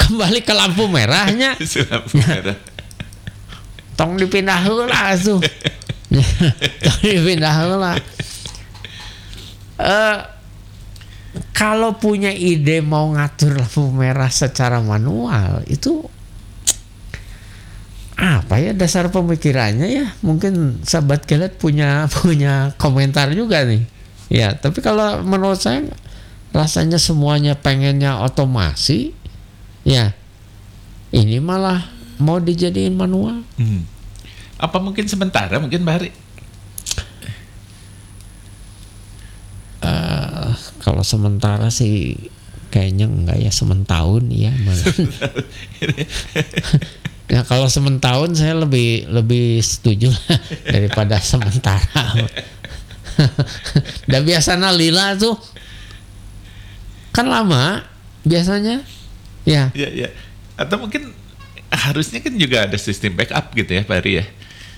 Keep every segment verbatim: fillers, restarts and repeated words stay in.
kembali ke lampu merahnya. lampu merah. Tong dipindah heula atuh. Tong dipindah heula. Eh kalau punya ide mau ngatur lampu merah secara manual itu apa ya dasar pemikirannya ya? Mungkin sahabat Kelet punya punya komentar juga nih. Ya, tapi kalau menurut saya rasanya semuanya pengennya otomasi, ya ini malah mau dijadiin manual. Hmm. Apa mungkin sementara mungkin Pak Hari? Uh, kalau sementara sih kayaknya enggak ya, sementahun ya. Ya kalau sementahun saya lebih lebih setuju daripada sementara. Dan biasanya lila tuh kan lama biasanya, ya. Ya, ya. Atau mungkin harusnya kan juga ada sistem backup gitu ya Pak Hari ya.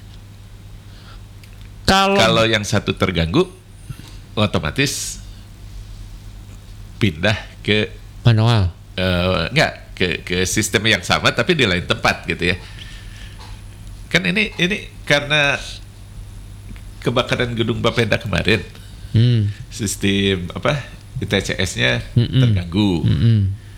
Kalau Kalau yang satu terganggu, otomatis pindah ke manual. Uh, enggak ke ke sistem yang sama tapi di lain tempat gitu ya. Kan ini ini karena kebakaran gedung Bapenda kemarin, Hmm. sistem apa I T C S-nya Mm-mm. terganggu. Mm-mm.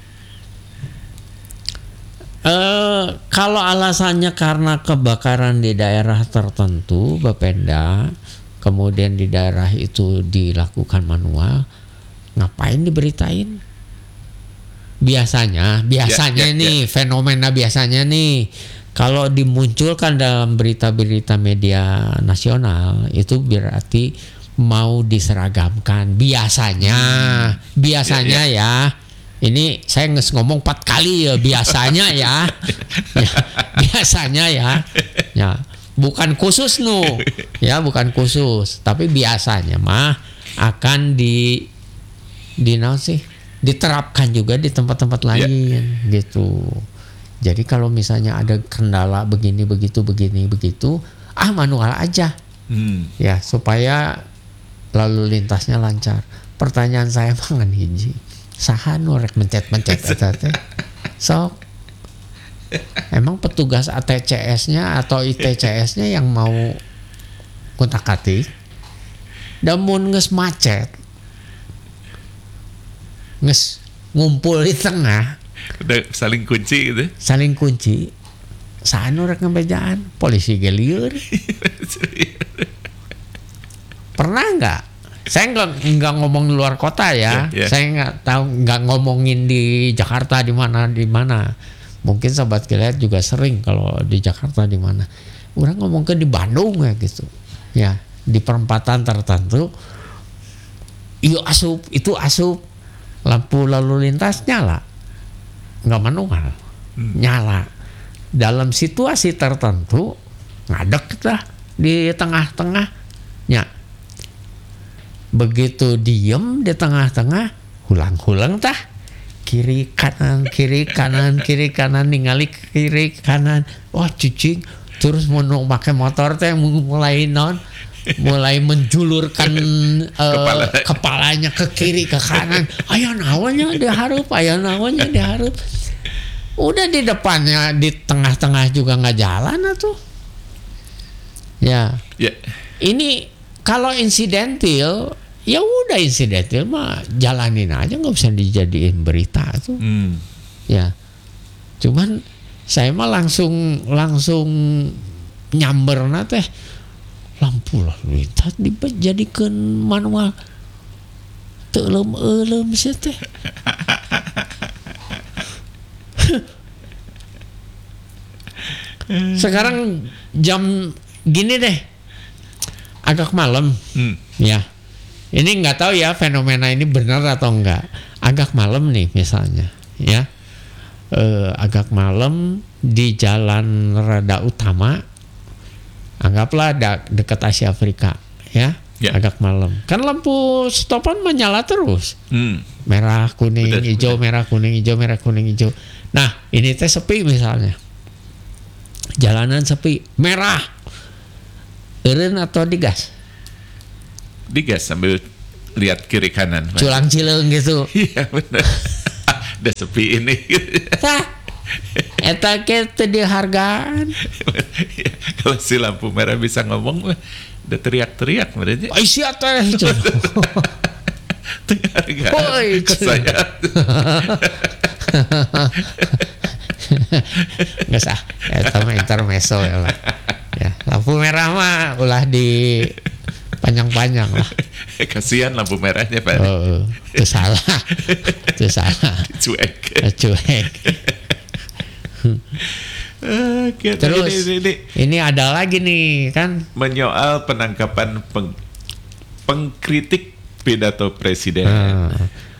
Eh, kalau alasannya karena kebakaran di daerah tertentu Bapenda, kemudian di daerah itu dilakukan manual, ngapain diberitain? Biasanya, biasanya Ya, ya, nih ya. fenomena biasanya nih kalau dimunculkan dalam berita-berita media nasional itu berarti mau diseragamkan. Biasanya, biasanya ya. Ini saya nges ngomong empat kali ya biasanya ya. Ya, biasanya ya. Ya, bukan khusus nu. Ya, bukan khusus, tapi biasanya mah akan di di naon sih? Diterapkan juga di tempat-tempat lain yeah. gitu. Jadi kalau misalnya ada kendala begini begitu begini begitu, ah manual aja. Hmm. Ya, supaya lalu lintasnya lancar. Pertanyaan saya mangan hiji. Saha nu rek mencet-mencet eta teh? Sok. Emang petugas A T C S-nya atau I T C S-nya yang mau kutak-atik? Da mun geus macet, geus ngumpul di tengah, Udah saling kunci gitu. saling kunci. Saha nu rek ngabejaan? Polisi ge lieur. Pernah nggak? Saya nggak nggak ngomong di luar kota ya. Yeah, yeah. Saya nggak tahu, nggak ngomongin di Jakarta di mana di mana. Mungkin sahabat Kelet juga sering kalau di Jakarta di mana. Orang ngomong ke di Bandung ya gitu. Ya, di perempatan tertentu. Iyo asup, itu asup. Lampu lalu lintas nyala. Nggak manual. Hmm. Nyala. Dalam situasi tertentu ngadek lah di tengah-tengah. Ya. Begitu diem di tengah-tengah, hulang-hulang tah, kiri kanan kiri kanan kiri kanan ningali kiri kanan, wah cicing, terus mau pakai motor teh mulai non, mulai menjulurkan uh, Kepala. kepalanya ke kiri ke kanan, ayo nawanya diharup, ayo nawanya diharup, udah di depannya di tengah-tengah juga nggak jalan atuh, ya, Ya. ini kalau insidentil. Ya udah insidentil mah jalanin aja, nggak usah dijadiin berita tuh. Hmm. Ya, cuman saya mah langsung langsung nyamberna teh lampu lalu lintas dijadikan manual. Teu eleum-eleum sih teh. Sekarang jam gini deh, agak malam, Hmm. ya. Ini nggak tahu ya fenomena ini benar atau enggak. Agak malam nih misalnya, ya, e, agak malam di jalan rada utama, anggaplah da, dekat Asia Afrika, ya, Ya. agak malam. Kan lampu stopan menyala terus, Hmm. merah kuning Betul, hijau, betul. merah kuning hijau, merah kuning hijau. Nah ini teh sepi misalnya, jalanan sepi, merah, eureun atau digas? Digas sambil lihat kiri kanan. Culang cileung gitu. Iya benar. Udah sepi ini. Tah, Eta ke teu dihargaan. Ya, kalau si lampu merah bisa ngomong mah udah teriak-teriak mereka. Ai sia teh itu. Tenghargaan ke saya. Nggak sah, eta mah intermezzo ya lah. Ya, lampu merah mah ulah di panjang-panjang lah. Kasihan lampu merahnya Pak. Oh, itu salah, itu salah. Cuek. Cuek. Oke, Terus ini, ini, ini. ini ada lagi nih kan menyoal penangkapan peng, pengkritik pidato presiden. uh,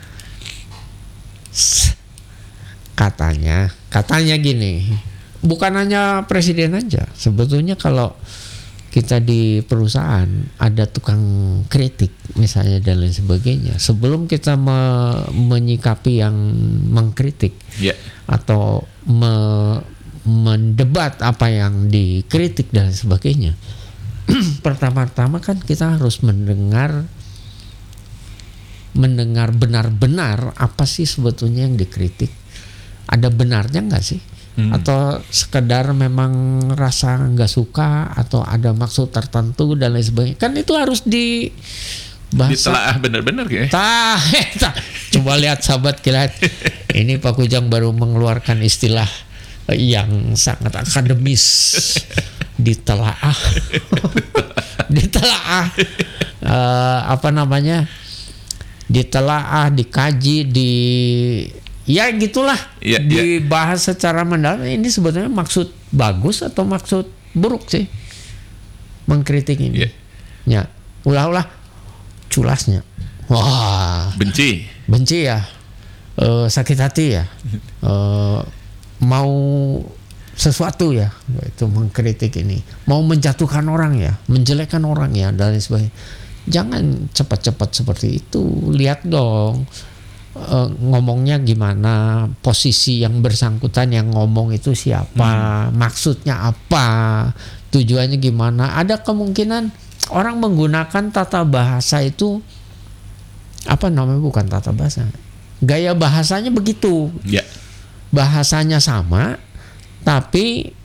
katanya katanya gini, bukan hanya presiden aja, sebetulnya kalau kita di perusahaan ada tukang kritik misalnya dan lain sebagainya, sebelum kita me- menyikapi yang mengkritik Ya. atau me- mendebat apa yang dikritik dan sebagainya, pertama-tama kan kita harus mendengar mendengar benar-benar apa sih sebetulnya yang dikritik, ada benarnya nggak sih? Hmm. Atau sekedar memang rasa nggak suka atau ada maksud tertentu dan lain sebagainya, kan itu harus di bahasa ditelaah benar-benar ya. Tah, tah. Coba lihat sahabat kilat, ini Pak Kujang baru mengeluarkan istilah yang sangat akademis, ditelaah, ditelaah, uh, apa namanya, ditelaah, dikaji, di ya gitulah, ya, dibahas ya. secara mendalam. Ini sebetulnya maksud bagus atau maksud buruk sih mengkritik ini? Ya, ya. Ulah-ulah culasnya, wah, benci, benci ya, e, sakit hati ya, e, mau sesuatu ya, itu mengkritik ini, mau menjatuhkan orang ya, menjelekkan orang ya, dan lain sebagainya. Jangan cepat-cepat seperti itu, lihat dong. Uh, ngomongnya gimana, posisi yang bersangkutan yang ngomong itu siapa, hmm. maksudnya apa, tujuannya gimana. Ada kemungkinan orang menggunakan tata bahasa itu apa namanya, bukan tata bahasa, gaya bahasanya begitu, ya. bahasanya sama tapi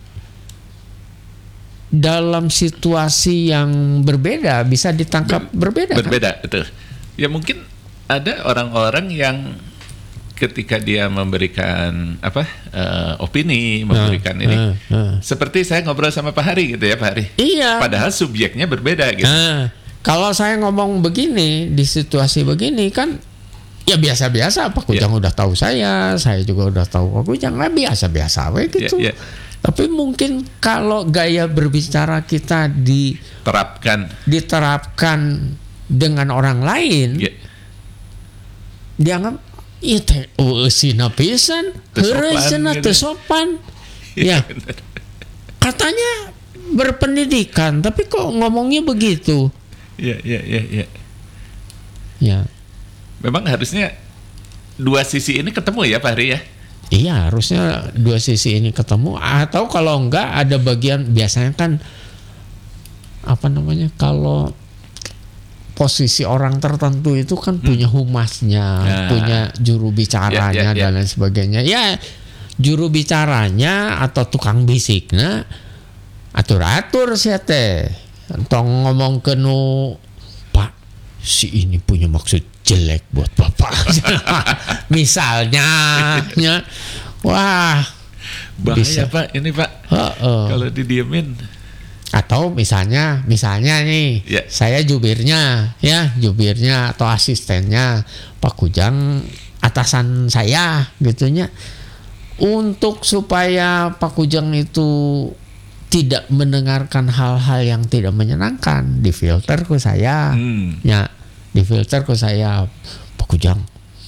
dalam situasi yang berbeda bisa ditangkap Ber- berbeda berbeda kan? Betul ya. Mungkin ada orang-orang yang ketika dia memberikan apa uh, opini, memberikan uh, ini uh, uh. seperti saya ngobrol sama Pak Hari gitu ya, Pak Hari. Iya. Padahal subjeknya berbeda gitu. Uh, kalau saya ngomong begini di situasi begini kan ya biasa-biasa, Pak Kujang yeah. udah tahu saya, saya juga udah tahu Pak Kujang, lah biasa-biasa we gitu. Yeah, yeah. Tapi mungkin kalau gaya berbicara kita diterapkan diterapkan dengan orang lain, yeah. dianggap itu sina pisan, heureusna teu sopan. Ya. Katanya berpendidikan, tapi kok ngomongnya begitu? Ya, ya, ya, ya. Ya. Memang harusnya dua sisi ini ketemu ya, Pak Hari ya? Iya, harusnya dua sisi ini ketemu, atau kalau enggak ada bagian, biasanya kan apa namanya, kalau posisi orang tertentu itu kan punya humasnya, nah, punya juru bicaranya ya, ya, ya. dan lain sebagainya. Ya, juru bicaranya atau tukang bisiknya atur-atur sih teh. Tong ngomong ke nu, Pak, si ini punya maksud jelek buat Bapak. Misalnya, ya. Wah, bahaya bisa. Pak, ini Pak. Uh-uh. Kalau didiemin. Atau misalnya, misalnya nih, yeah. saya jubirnya, ya jubirnya atau asistennya Pak Kujang, atasan saya, gitunya. Untuk supaya Pak Kujang itu tidak mendengarkan hal-hal yang tidak menyenangkan, difilter ke saya, hmm. ya, difilter ke saya, Pak Kujang.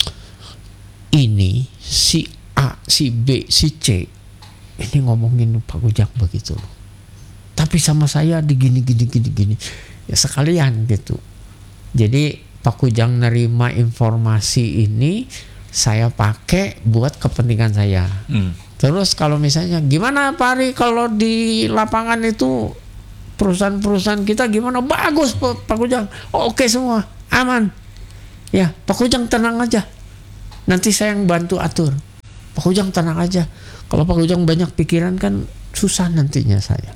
Ini si A, si B, si C, ini ngomongin Pak Kujang begitu. Tapi sama saya digini gini gini gini ya, sekalian gitu. Jadi Pak Kujang nerima informasi ini, saya pakai buat kepentingan saya. Hmm. Terus kalau misalnya gimana Pak Hari, kalau di lapangan itu perusahaan-perusahaan kita gimana? Bagus Pak Kujang. Oh, oke semua aman. Ya Pak Kujang tenang aja. Nanti saya yang bantu atur. Pak Ujang tenang aja. Kalau Pak Ujang banyak pikiran kan susah nantinya saya.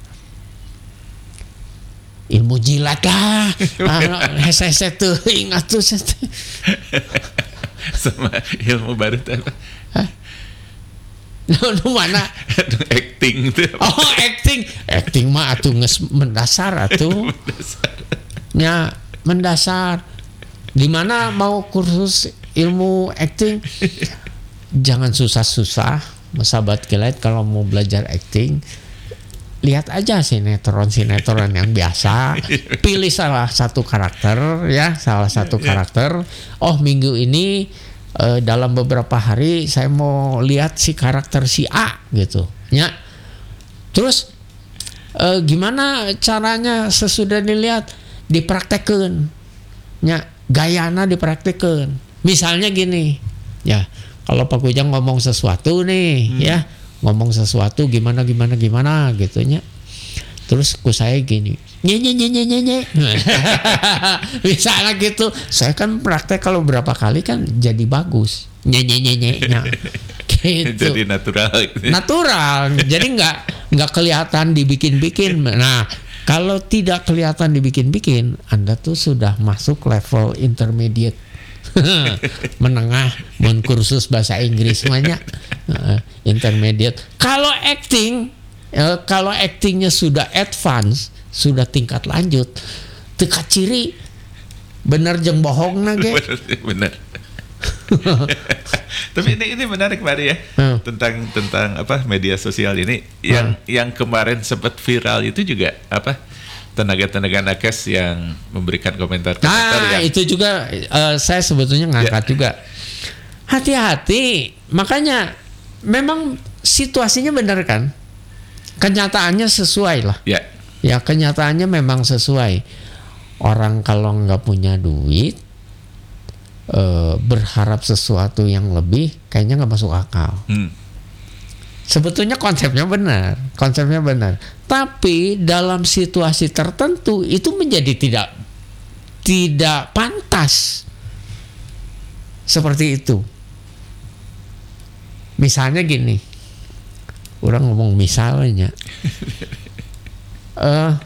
Ilmu jilat lah. Heset-heset tuh ingat tuh. Sama ilmu baru apa? Hah? Lu mana? Acting itu. Oh, acting. Acting mah atuh geus mendasar atuh. Ya, mendasar. Di mana mau kursus ilmu acting? Jangan susah-susah, sahabat kilat, kalau mau belajar acting. Lihat aja sinetron-sinetron yang biasa. Pilih salah satu karakter ya, salah satu karakter. Oh, minggu ini eh, dalam beberapa hari saya mau lihat si karakter si A gitu. Ya. Terus eh, gimana caranya sesudah dilihat dipraktekkan. Ya, gayana dipraktekkan. Misalnya gini. Ya, kalau Pak Ujang ngomong sesuatu nih, hmm. ya. ngomong sesuatu gimana gimana gimana gitunya, terus ku saya gini nye nye nye nye nye nye misalnya gitu, saya kan praktek kalau berapa kali kan jadi bagus nye nye nye nye gitu. Jadi natural natural jadi nggak nggak kelihatan dibikin-bikin. Nah, kalau tidak kelihatan dibikin-bikin, Anda tuh sudah masuk level intermediate. Menengah, mun kursus bahasa Inggris banyak uh, intermediate. Kalau acting, uh, kalau actingnya sudah advance, sudah tingkat lanjut, teka ciri bener jeung bohong nage. Bener. Tapi ini ini menarik Pak Ari ya, hmm. tentang tentang apa media sosial ini yang hmm. yang kemarin sempat viral itu juga apa? Tenaga-tenaga nakes yang memberikan komentar-komentar nah, yang itu juga uh, saya sebetulnya ngangkat ya. juga. Hati-hati, makanya memang situasinya benar kan, kenyataannya sesuai lah. Ya, ya kenyataannya memang sesuai. Orang kalau nggak punya duit, uh, berharap sesuatu yang lebih, kayaknya nggak masuk akal. Hmm. Sebetulnya konsepnya benar, konsepnya benar. Tapi dalam situasi tertentu itu menjadi tidak tidak pantas. Seperti itu. Misalnya gini, orang ngomong misalnya, uh,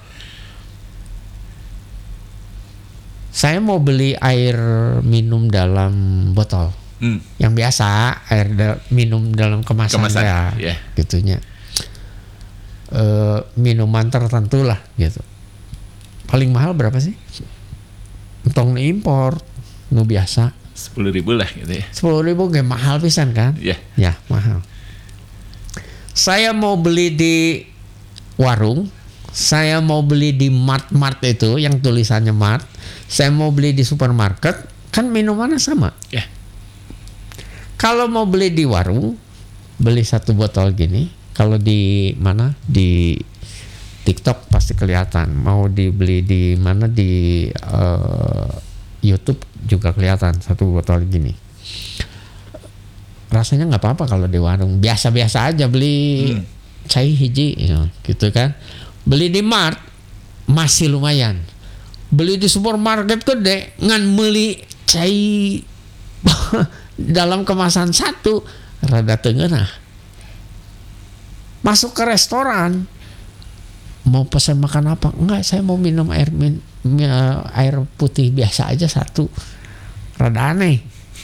saya mau beli air minum dalam botol. Hmm. Yang biasa air da- minum dalam kemasan, kemasan ya, yeah. gitunya. E, minuman tertentu lah gitu. Paling mahal berapa sih? Tong impor, nu biasa. Sepuluh ribu lah gitu ya. Sepuluh ribu gak mahal pisan kan? Ya. Yeah. Ya mahal. Saya mau beli di warung, saya mau beli di mart-mart itu yang tulisannya mart, saya mau beli di supermarket, kan minumannya sama. Ya. Yeah. Kalau mau beli di warung, beli satu botol gini. Kalau di mana? Di TikTok pasti kelihatan. Mau dibeli di mana? Di uh, YouTube juga kelihatan satu botol gini. Rasanya nggak apa-apa kalau di warung. Biasa-biasa aja beli hmm. cai hiji, ya, gitu kan. Beli di mart masih lumayan. Beli di supermarket gede ngan beli cai dalam kemasan satu rada tengenah. Masuk ke restoran mau pesan makan apa? Enggak, saya mau minum air min, air putih biasa aja satu. Rada aneh.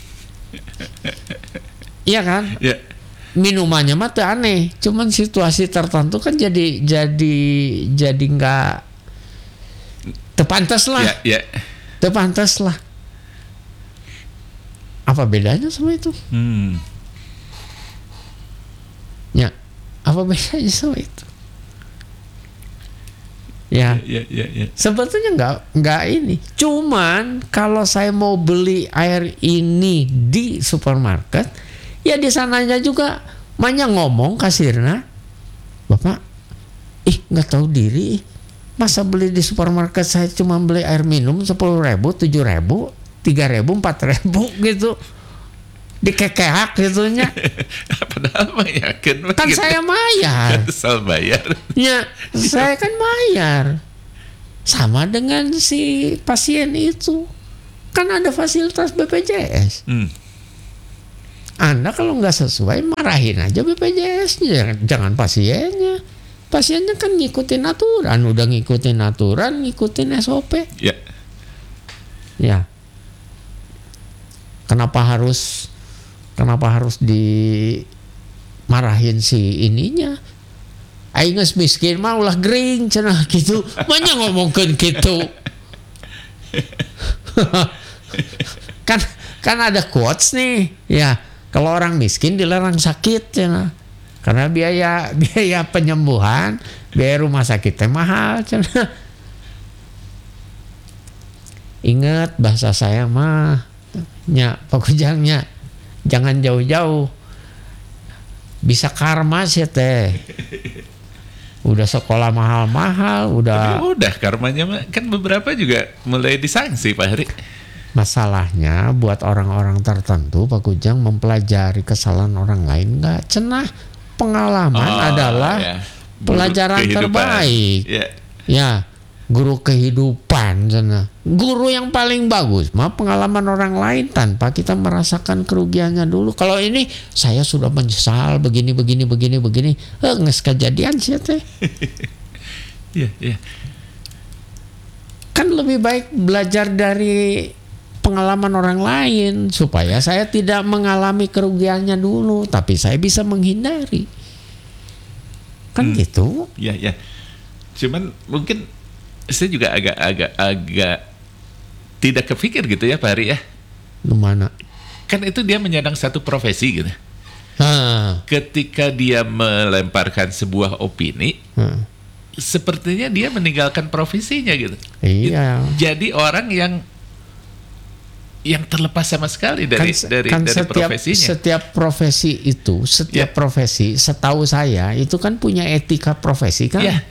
Iya kan? Yeah. Minumannya mah tuh aneh, cuman situasi tertentu kan jadi jadi jadi nggak tepantas lah. Yeah, yeah. Tepantas lah. Apa bedanya sama itu? Hmm. Ya, apa bedanya sama itu? Ya, ya, ya, ya. Sebetulnya nggak nggak ini. Cuman kalau saya mau beli air ini di supermarket, ya di sananya juga banyak ngomong kasirna, Bapak, ih nggak tahu diri, masa beli di supermarket saya cuma beli air minum sepuluh ribu, tujuh ribu. Tiga ribu, empat ribu gitu, dikekeak gitunya. Padahal mah yakin kan gitu. Saya bayar. Soal bayar. Ya, saya kan bayar. Sama dengan si pasien itu, kan ada fasilitas B P J S. Hmm. Anda kalau nggak sesuai marahin aja B P J S-nya, jangan, jangan pasiennya. Pasiennya kan ngikutin aturan, udah ngikutin aturan, ngikutin S O P. Ya. Ya. Kenapa harus kenapa harus dimarahin si ininya? Aing geus miskin mah ulah gering cenah gitu. Banyak ngomongkeun gitu. kan kan ada quotes nih, ya. Kalau orang miskin dilarang sakit cenah. Karena biaya biaya penyembuhan, biaya rumah sakitnya mahal cenah. Ingat bahasa saya mah, nya Pak Kujangnya, jangan jauh-jauh. Bisa karma sih teh. Udah sekolah mahal-mahal, udah. Tapi udah karmanya mah kan beberapa juga mulai disangsi Pak Hari. Masalahnya buat orang-orang tertentu Pak Kujang mempelajari kesalahan orang lain nggak cenah. Pengalaman Oh, adalah ya. pelajaran kehidupan. terbaik. Ya. Ya, guru kehidupan cenah. Guru yang paling bagus mah pengalaman orang lain tanpa kita merasakan kerugiannya dulu. Kalau ini saya sudah menyesal begini begini begini begini, eh nges kejadian sih teh. Iya, iya. Kan lebih baik belajar dari pengalaman orang lain supaya saya tidak mengalami kerugiannya dulu, tapi saya bisa menghindari. Kan Hmm. gitu. Iya, iya. Cuman mungkin saya juga agak-agak agak tidak kepikir gitu ya Pak Hari ya. Gimana? Kan itu dia menyandang satu profesi gitu. Ha, Ketika dia melemparkan sebuah opini, ha. sepertinya dia meninggalkan profesinya gitu. Iya. Jadi orang yang yang terlepas sama sekali dari kan, dari kan dari setiap, profesinya. setiap profesi itu, setiap Ya. profesi, setahu saya itu kan punya etika profesi kan. Ya.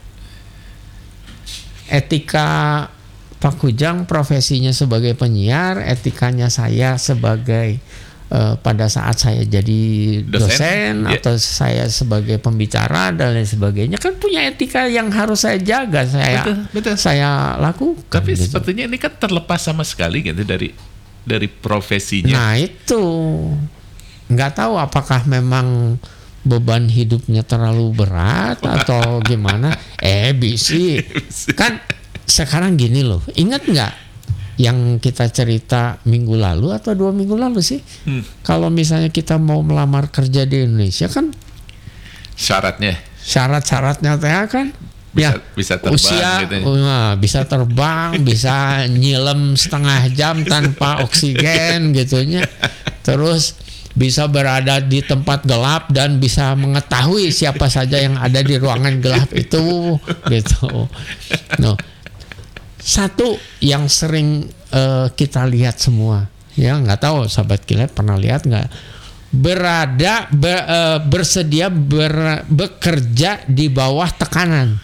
Etika Pak Kujang profesinya sebagai penyiar, etikanya saya sebagai eh, pada saat saya jadi Dosen, dosen, ya. atau saya sebagai pembicara dan lain sebagainya kan punya etika yang harus saya jaga, saya Betul, betul. saya lakukan. Tapi gitu. sepertinya ini kan terlepas sama sekali gitu dari dari profesinya. Nah itu nggak tahu apakah memang beban hidupnya terlalu berat atau gimana. Eh bisi kan sekarang gini loh, ingat nggak yang kita cerita minggu lalu atau dua minggu lalu sih, Hmm. kalau misalnya kita mau melamar kerja di Indonesia kan Syaratnya syarat-syaratnya teh kan bisa ya bisa terbang usia gitu. ya. uh, bisa terbang, bisa nyilem setengah jam tanpa oksigen gitunya, terus bisa berada di tempat gelap dan bisa mengetahui siapa saja yang ada di ruangan gelap itu gitu. No. Satu yang sering uh, kita lihat semua, ya nggak tahu sahabat kilat pernah lihat nggak, berada be, uh, bersedia ber, bekerja di bawah tekanan.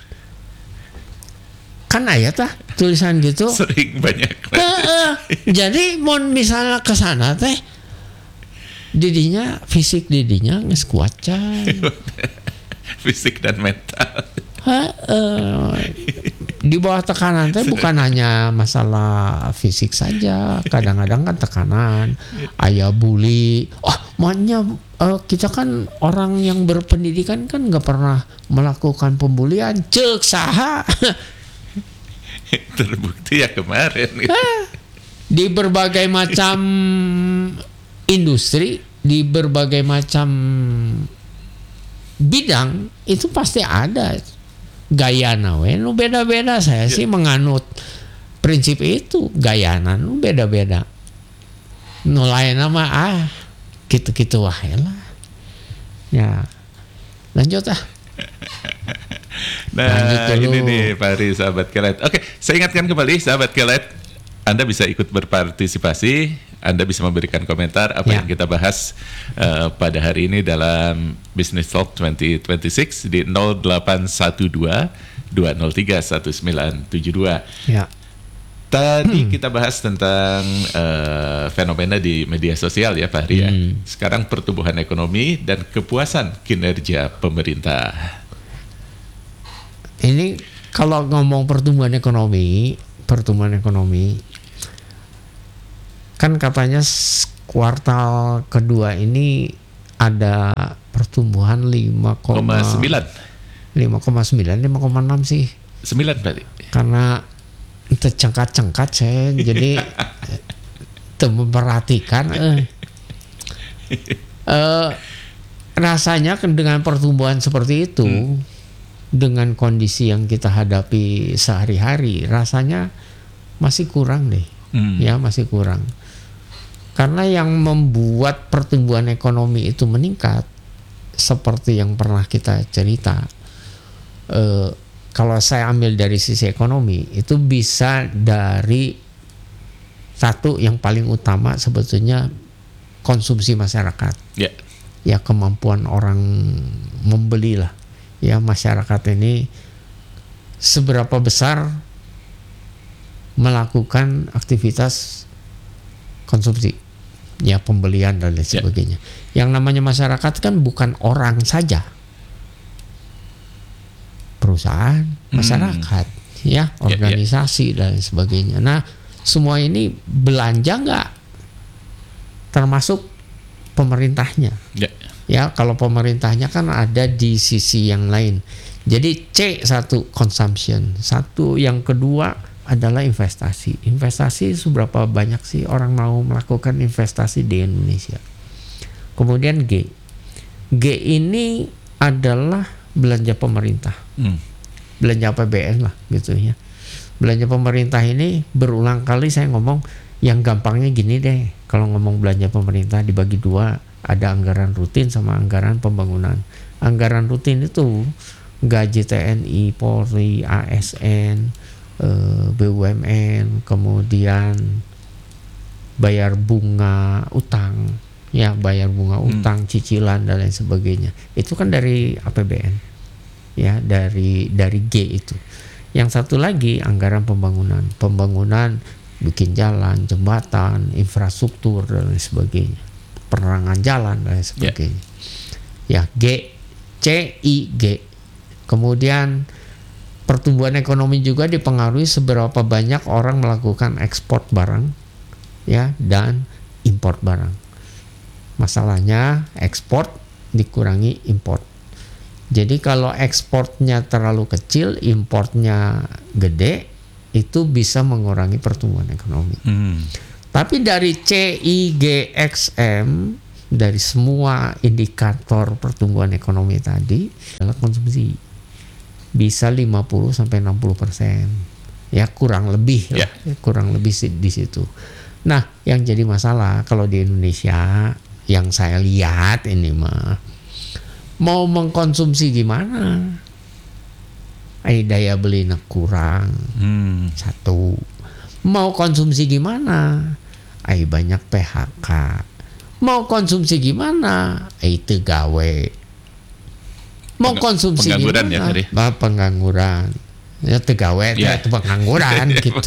Kan aya tah tulisan gitu. Sering banyak. Heeh. Jadi mau misalnya ke sana teh didinya fisik didinya geus kuat can. Fisik dan mental. Heeh. Di bawah tekanan teh bukan hanya masalah fisik saja, kadang-kadang kan tekanan, aya bully. Oh, makanya uh, kita kan orang yang berpendidikan kan nggak pernah melakukan pembulian. Cek saha. Terbukti ya kemarin. Gitu. Di berbagai macam industri, di berbagai macam bidang itu pasti ada gayana we nu beda-beda. Saya sih menganut prinsip itu, gayana nu beda-beda. Nu lainna mah ah gitu-gitu wae lah. Ya. Lanjut ah. Nah, Lanjut dulu. ini nih Pak Hari, sahabat Kelet. Oke, saya ingatkan kembali sahabat Kelet, Anda bisa ikut berpartisipasi, Anda bisa memberikan komentar apa Ya. yang kita bahas uh, pada hari ini dalam Business Talk dua ribu dua puluh enam di nol delapan satu dua dua nol tiga satu sembilan tujuh dua. Ya. Tadi kita bahas tentang uh, fenomena di media sosial ya Pak Hari ya. Hmm. Sekarang pertumbuhan ekonomi dan kepuasan kinerja pemerintah. Ini kalau ngomong pertumbuhan ekonomi, pertumbuhan ekonomi kan katanya s- kuartal kedua ini ada pertumbuhan lima koma sembilan, lima koma sembilan, lima koma enam sih. sembilan berarti. Karena tercengkat-cengkat saya jadi memperhatikan eh. eh, rasanya dengan pertumbuhan seperti itu, hmm. dengan kondisi yang kita hadapi sehari-hari, rasanya masih kurang deh, hmm. ya masih kurang. Karena yang membuat pertumbuhan ekonomi itu meningkat, seperti yang pernah kita cerita, eh, kalau saya ambil dari sisi ekonomi, itu bisa dari satu yang paling utama sebetulnya konsumsi masyarakat, yeah. ya kemampuan orang membeli lah, ya masyarakat ini seberapa besar melakukan aktivitas konsumsi, ya pembelian dan lain sebagainya. Yeah. Yang namanya masyarakat kan bukan orang saja, perusahaan, masyarakat, hmm. ya organisasi yeah, yeah. dan lain sebagainya. Nah, semua ini belanja nggak, termasuk pemerintahnya. Yeah. Ya, kalau pemerintahnya kan ada di sisi yang lain. Jadi C satu consumption, satu yang kedua adalah investasi. Investasi seberapa banyak sih orang mau melakukan investasi di Indonesia. Kemudian G, G ini adalah belanja pemerintah, hmm. belanja A P B N lah gitu ya. Belanja pemerintah ini berulang kali saya ngomong, yang gampangnya gini deh, kalau ngomong belanja pemerintah dibagi dua, ada anggaran rutin sama anggaran pembangunan. Anggaran rutin itu gaji T N I, Polri, A S N, eh, B U M N, kemudian bayar bunga utang, ya bayar bunga utang, hmm. cicilan dan lain sebagainya. Itu kan dari A P B N, ya dari dari G itu. Yang satu lagi anggaran pembangunan, pembangunan bikin jalan, jembatan, infrastruktur dan lain sebagainya, penerangan jalan dan lain sebagainya. Yeah. Ya G, C, I, G. Kemudian pertumbuhan ekonomi juga dipengaruhi seberapa banyak orang melakukan ekspor barang, ya, dan import barang. Masalahnya ekspor dikurangi import. Jadi kalau ekspornya terlalu kecil, importnya gede, itu bisa mengurangi pertumbuhan ekonomi. Hmm. Tapi dari C, I, G, X, M, dari semua indikator pertumbuhan ekonomi tadi adalah konsumsi. Bisa lima puluh sampai enam puluh persen. Ya kurang lebih, yeah. lah, kurang lebih di situ. Nah, yang jadi masalah kalau di Indonesia yang saya lihat ini mah, mau mengkonsumsi gimana? Ay, daya belinya kurang, hmm. satu. Mau konsumsi gimana? Ay, banyak P H K. Mau konsumsi gimana? Ay, tegawe. Mau Peng- konsumsi pengangguran gimana? Ya, bah, pengangguran. Ya tegawe, ya. Itu pengangguran gitu.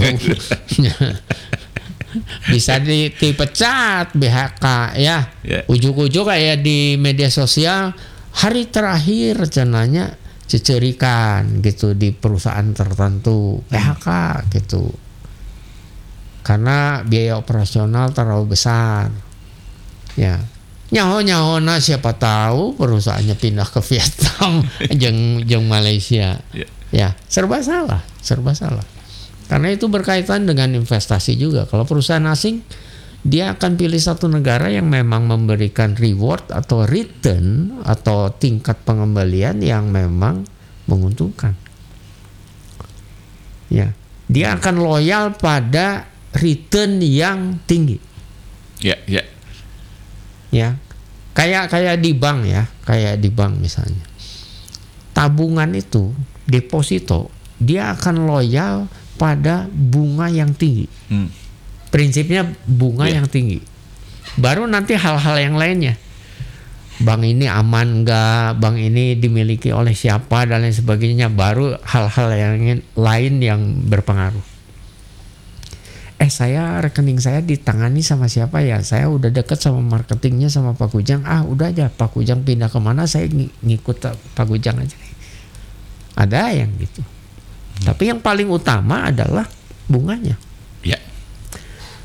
Bisa di, dipecat B H K ya. Yeah. Ujuk-ujuk kayak di media sosial, hari terakhir rencananya cecerikan gitu di perusahaan tertentu, P H K gitu. Karena biaya operasional terlalu besar. Ya. Nyaho-nyaho na siapa tahu perusahaannya pindah ke Vietnam jeung jeung Malaysia. Yeah. Ya, serba salah, serba salah. Karena itu berkaitan dengan investasi juga. Kalau perusahaan asing, dia akan pilih satu negara yang memang memberikan reward atau return atau tingkat pengembalian yang memang menguntungkan. Ya, dia akan loyal pada return yang tinggi. Ya, ya. Ya, kayak kayak di bank ya, kayak di bank misalnya. Tabungan itu, deposito, dia akan loyal pada bunga yang tinggi. Hmm. Prinsipnya bunga yeah. yang tinggi. Baru nanti hal-hal yang lainnya. Bank ini aman enggak, bank ini dimiliki oleh siapa dan lain sebagainya, baru hal-hal yang lain yang berpengaruh. Eh saya rekening saya ditangani sama siapa ya? Saya udah deket sama marketingnya sama Pak Kujang. Ah udah aja Pak Kujang pindah kemana saya ng- ngikut Pak Kujang aja. Ada yang gitu. Hmm. Tapi yang paling utama adalah bunganya. Ya.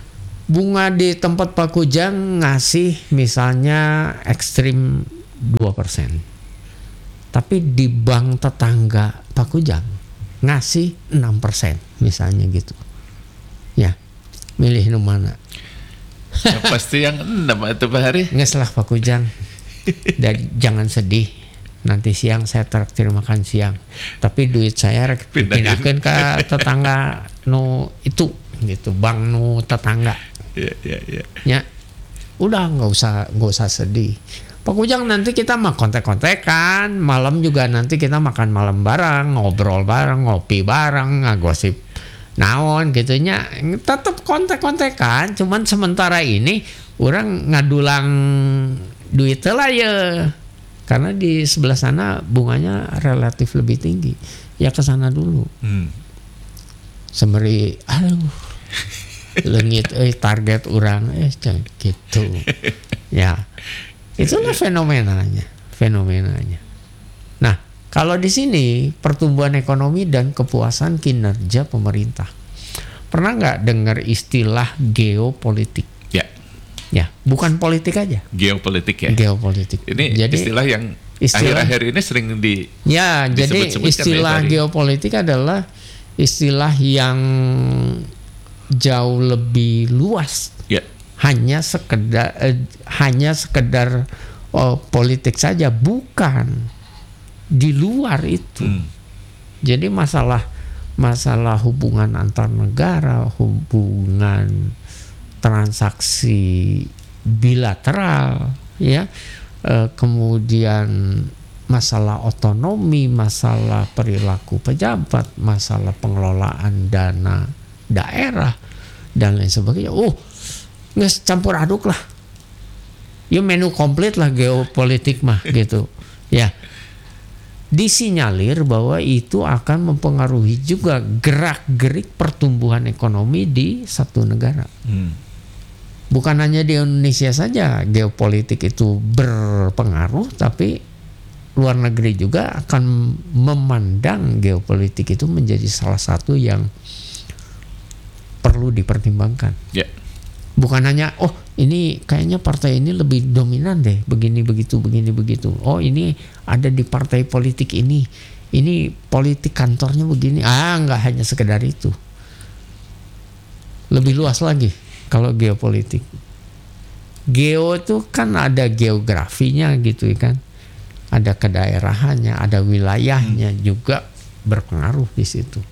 bunga di tempat Pak Kujang ngasih misalnya ekstrim dua persen. Tapi di bank tetangga Pak Kujang ngasih enam persen misalnya gitu. Ya, milih nu mana? Ya, pasti yang enam itu Pak Hari. Nges lah Pak Kujang. Dan jangan sedih. Nanti siang saya traktir makan siang. Tapi duit saya rek dipindahkeun ka tetangga nu itu gitu, bank nu tetangga. Iya, iya, iya. Ya. Udah nggak usah nggak usah sedih. Pak Kujang nanti kita mah kontek-kontekan, malam juga nanti kita makan malam bareng, ngobrol bareng, ngopi bareng, ngagosip naon gitunya. Tetap kontek-kontekan, cuman sementara ini orang ngadulang duit lah ya. Karena di sebelah sana bunganya relatif lebih tinggi. Ya ke sana dulu. Hmm. Sembari aduh. Lengit eh target orang eh gitu. Ya. Itulah fenomenanya, fenomenanya. Nah, kalau di sini pertumbuhan ekonomi dan kepuasan kinerja pemerintah. Pernah nggak dengar istilah geopolitik? Ya. Ya, bukan politik aja. Geopolitik ya. Geopolitik. Ini jadi, istilah yang istilah, akhir-akhir ini sering di Ya, jadi istilah ya, geopolitik adalah istilah yang jauh lebih luas. Ya. Hanya sekedar eh, hanya sekedar oh, politik saja, bukan di luar itu. Hmm. Jadi masalah masalah hubungan antar negara, hubungan transaksi bilateral, ya, eh, kemudian masalah otonomi, masalah perilaku pejabat, masalah pengelolaan dana daerah dan lain sebagainya. Oh, nggak campur aduk lah. Ya menu komplit lah geopolitik mah gitu. Ya. Disinyalir bahwa itu akan mempengaruhi juga gerak-gerik pertumbuhan ekonomi di satu negara. Hmm. Bukan hanya di Indonesia saja geopolitik itu berpengaruh, tapi luar negeri juga akan memandang geopolitik itu menjadi salah satu yang perlu dipertimbangkan. Yeah. Bukan hanya oh ini kayaknya partai ini lebih dominan deh, begini begitu begini begitu. Oh ini ada di partai politik ini, ini politik kantornya begini. Ah nggak hanya sekedar itu, lebih luas lagi kalau geopolitik. Geo itu kan ada geografinya gitu kan, ada kedaerahannya, ada wilayahnya hmm. juga berpengaruh di situ.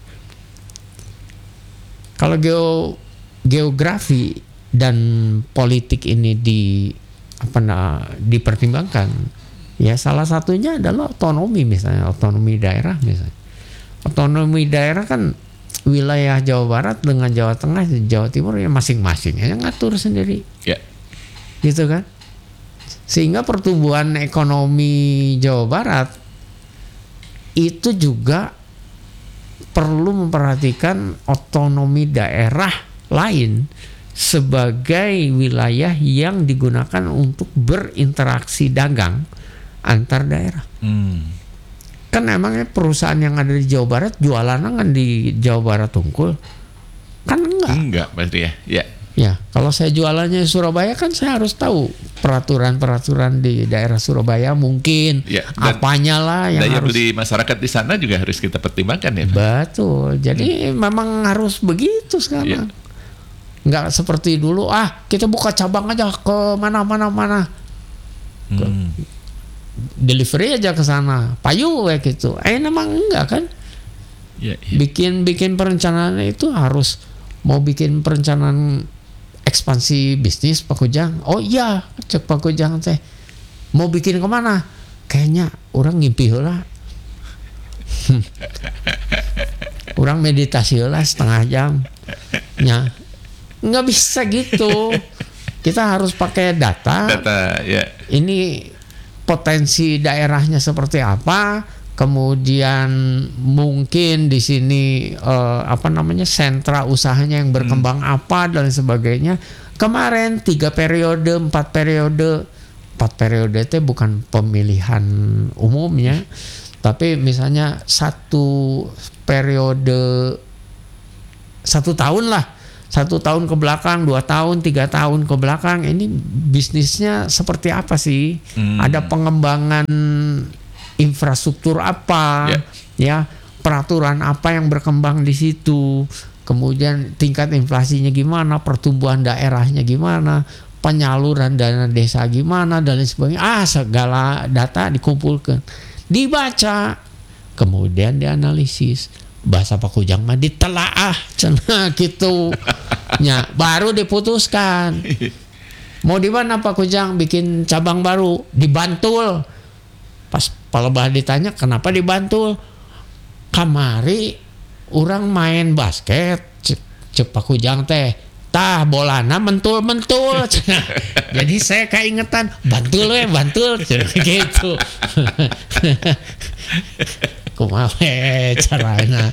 Kalau geo geografi dan politik ini di apa nah, dipertimbangkan, ya salah satunya adalah otonomi, misalnya otonomi daerah misalnya. Otonomi daerah kan wilayah Jawa Barat dengan Jawa Tengah, Jawa Timur ya masing-masing yang ngatur sendiri, yeah. gitu kan. Sehingga pertumbuhan ekonomi Jawa Barat itu juga perlu memperhatikan otonomi daerah lain sebagai wilayah yang digunakan untuk berinteraksi dagang antar daerah. Hmm. Kan emangnya perusahaan yang ada di Jawa Barat jualan kan di Jawa Barat Tungkul? Kan enggak. Enggak pasti ya. Ya. Ya, kalau saya jualannya di Surabaya kan saya harus tahu peraturan-peraturan di daerah Surabaya mungkin ya, apanya lah yang daya harus beli masyarakat di sana juga harus kita pertimbangkan ya. Betul. Jadi hmm. memang harus begitu sekarang. Ya. Nggak seperti dulu ah kita buka cabang aja ke mana mana mana hmm. delivery aja ke sana payu kayak gitu. Eh memang enggak kan ya, ya. bikin bikin perencanaan itu harus mau bikin perencanaan ekspansi bisnis Pak Kujang. Oh iya cek Pak Kujang teh mau bikin kemana, kayaknya orang ngimpi lah orang meditasi lah setengah jam nya. Nggak bisa gitu. Kita harus pakai data. Data, ya. Ini potensi daerahnya seperti apa, kemudian mungkin di sini eh, apa namanya sentra usahanya yang berkembang hmm. apa dan sebagainya. Kemarin tiga periode, empat periode, empat periode itu bukan pemilihan umumnya, tapi misalnya satu periode satu tahun lah. satu tahun ke belakang, dua tahun, tiga tahun ke belakang, ini bisnisnya seperti apa sih? Hmm. Ada pengembangan infrastruktur apa, yeah. ya, peraturan apa yang berkembang di situ, kemudian tingkat inflasinya gimana, pertumbuhan daerahnya gimana, penyaluran dana desa gimana, dan lain sebagainya. Ah, segala data dikumpulkan, dibaca, kemudian dianalisis. Bahasa Pak Kujang mah ditelaah cenah gitu. Nya baru diputuskan. Mau di mana Pak Kujang bikin cabang baru? Di Bantul. Pas Palebah ditanya kenapa di Bantul? Kamari orang main basket cek, cek Pak Kujang teh. Tah bolana mentul-mentul. Jadi saya keingetan Bantul we Bantul gitu. Kumaha caranya.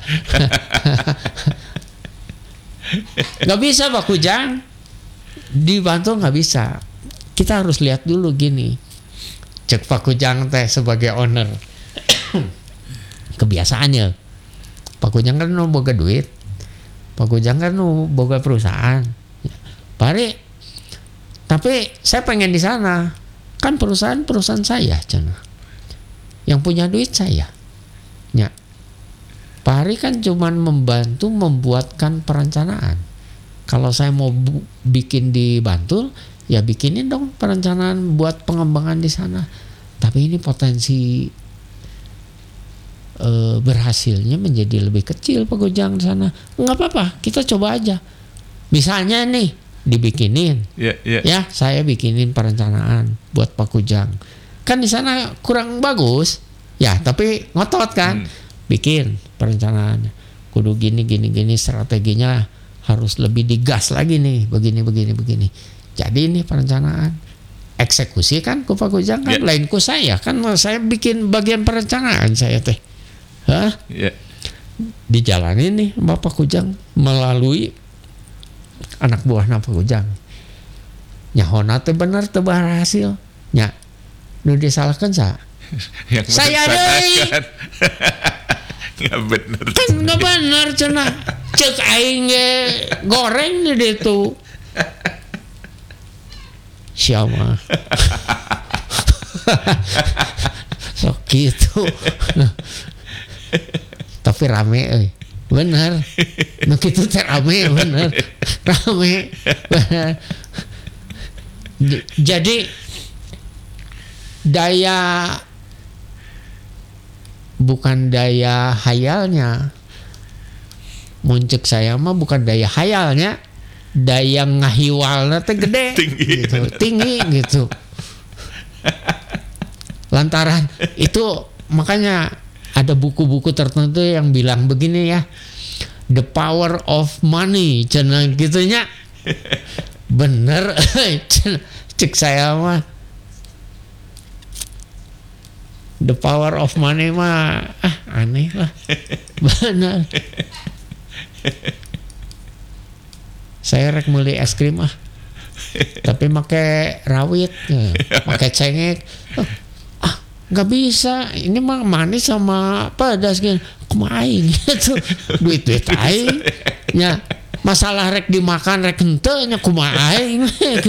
Gak bisa Pak Kujang, di Bantul gak bisa. Kita harus lihat dulu gini, cek Pak Kujang teh sebagai owner. Kebiasaannya Pak Kujang kan nu boga duit, Pak Kujang kan nu boga perusahaan. Pare, tapi saya pengen di sana. Kan perusahaan perusahaan saya cenah. Yang punya duit saya. Ya. Pak Hari kan cuman membantu membuatkan perencanaan. Kalau saya mau bu- bikin di Bantul, ya bikinin dong perencanaan buat pengembangan di sana. Tapi ini potensi e, berhasilnya menjadi lebih kecil Pak Kujang di sana. Nggak apa-apa, kita coba aja. Misalnya nih dibikinin, yeah, yeah. ya saya bikinin perencanaan buat Pak Kujang. Kan di sana kurang bagus. Ya, tapi ngotot kan, hmm. bikin perencanaan, kudu gini gini gini, strateginya harus lebih digas lagi nih, begini begini begini. Jadi ini perencanaan, eksekusi kan ku Pak Kujang kan, yeah. lain ku saya kan, saya bikin bagian perencanaan saya teh, hah? Yeah. Dijalanin nih Bapak Kujang melalui anak buah Pak Kujang. Nyahona teh bener teh berhasil, nya, nu disalahkan sa. Yang saya deh nggak bener kan nggak bener cenah cek aing goreng di itu siapa sok gitu tapi rame eh. Bener nah gitu teh rame bener rame bener. Jadi daya bukan daya hayalnya, muncul saya mah bukan daya hayalnya, daya ngahiwalnya teh gede, tinggi gitu, tinggi gitu. Lantaran itu makanya ada buku-buku tertentu yang bilang begini ya, the power of money, cenah gitunya, bener, cek saya mah. The power of money mah ah aneh lah. Benar. Saya rek meuli es krim ah. Tapi make rawit, ya. Make cengek. Oh, ah, enggak bisa. Ini mah manis sama pedas gini. Kumaha aing gitu. Duit-duit aing. Nya masalah rek dimakan rek henteu nya kumaha aing.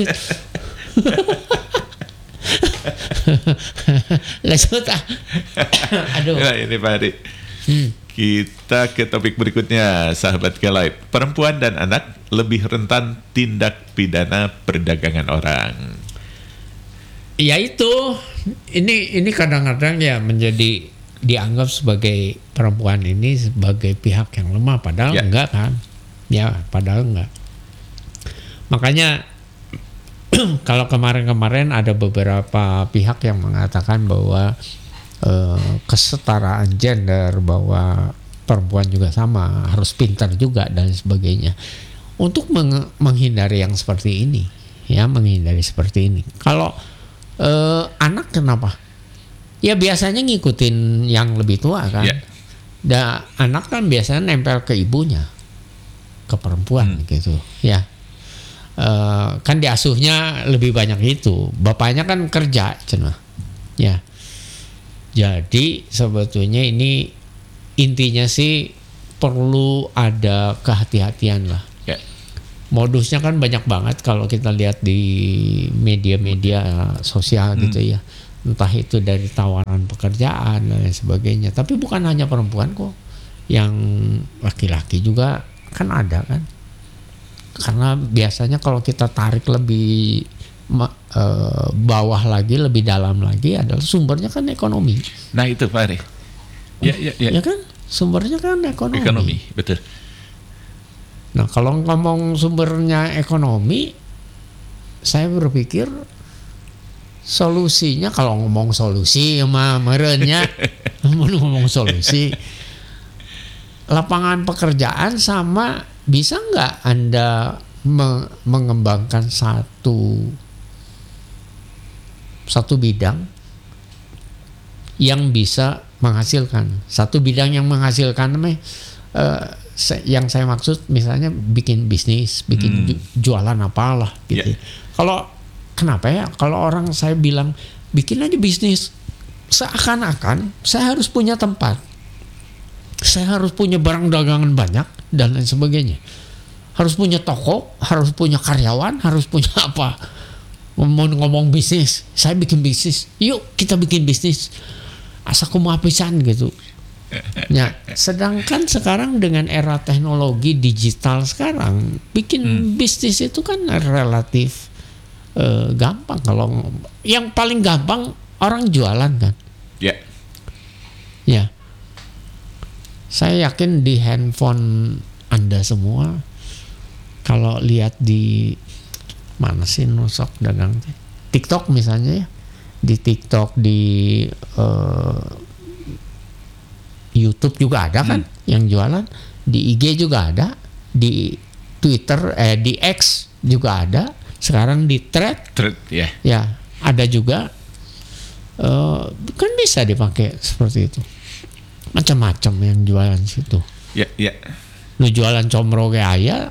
Lanjut ah. Aduh. Nah, ini Pak Hari. Hmm. Kita ke topik berikutnya, sahabat K-Live. Perempuan dan anak lebih rentan tindak pidana perdagangan orang. Ya itu, ini ini kadang-kadang ya menjadi dianggap sebagai perempuan ini sebagai pihak yang lemah, padahal ya. enggak kan? Ya, padahal enggak. Makanya kalau kemarin-kemarin ada beberapa pihak yang mengatakan bahwa eh, kesetaraan gender, bahwa perempuan juga sama, harus pintar juga dan sebagainya. Untuk meng- menghindari yang seperti ini, ya menghindari seperti ini. Kalau eh, anak kenapa? Ya biasanya ngikutin yang lebih tua kan. Yeah. Dan anak kan biasanya nempel ke ibunya, ke perempuan hmm. gitu, ya. Uh, kan diasuhnya lebih banyak itu, bapaknya kan kerja cenah ya. Jadi sebetulnya ini intinya sih perlu ada kehati-hatian lah ya. modusnya kan banyak banget kalau kita lihat di media-media sosial Hmm. gitu ya. Entah itu dari tawaran pekerjaan dan lain sebagainya. Tapi bukan hanya perempuan kok, yang laki-laki juga kan ada kan. Karena biasanya kalau kita tarik lebih ma- eh, bawah lagi, lebih dalam lagi adalah sumbernya kan ekonomi. Nah itu Pak Ari. Ya, ya, ya. Ya kan? Sumbernya kan ekonomi. Ekonomi, betul. Nah, kalau ngomong sumbernya ekonomi, saya berpikir solusinya, kalau ngomong solusi mah merenya mau ngomong solusi, lapangan pekerjaan sama bisa nggak Anda me- mengembangkan satu satu bidang yang bisa menghasilkan, satu bidang yang menghasilkan meh eh, se- yang saya maksud misalnya bikin bisnis, bikin Hmm. ju- jualan apalah gitu. Yeah. Kalau kenapa ya kalau orang saya bilang bikin aja bisnis, seakan-akan saya harus punya tempat, saya harus punya barang dagangan banyak dan lain sebagainya, harus punya toko, harus punya karyawan, harus punya apa. Mau ngomong bisnis, saya bikin bisnis, yuk kita bikin bisnis, asa kumaha pisan gitu. Ya, sedangkan sekarang dengan era teknologi digital sekarang bikin Hmm. bisnis itu kan relatif eh, gampang. Kalau yang paling gampang orang jualan kan. Ya. Ya. Saya yakin di handphone Anda semua kalau lihat di mana sih nusok dagang teh? TikTok misalnya ya. Di TikTok, di eh, YouTube juga ada kan Hmm. yang jualan, di I G juga ada, di Twitter, eh di X juga ada, sekarang di Thread Thread, ya. ya ada juga, eh, kan bisa dipakai seperti itu, macam-macam yang jualan situ. Ya, ya. Nu jualan comro kayak aya